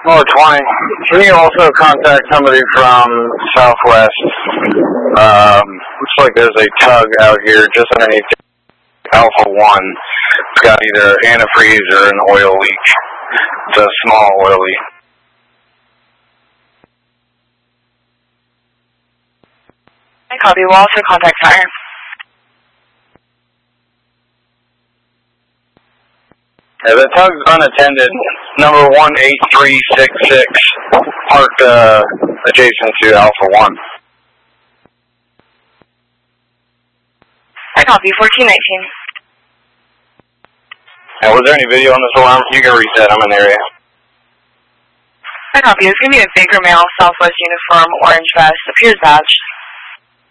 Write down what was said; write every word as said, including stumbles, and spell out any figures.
More twenty. Can you also contact somebody from Southwest? Um, looks like there's a tug out here just underneath Alpha one. It's got either antifreeze or an oil leak. It's a small oil leak. I copy. We'll also contact fire. Yeah, the tug's unattended. Number one eight three six six, parked uh, adjacent to Alpha one. I copy. fourteen nineteen. And was there any video on this alarm? You can reset. I'm in the area. I copy. It's going to be a Baker Male, Southwest uniform, orange vest, appears badged.